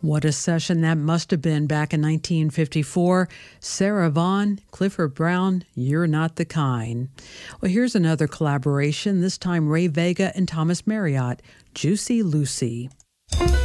What a session that must have been back in 1954. Sarah Vaughan, Clifford Brown, You're Not the Kind. Well, here's another collaboration, this time Ray Vega and Thomas Marriott, Juicy Lucy.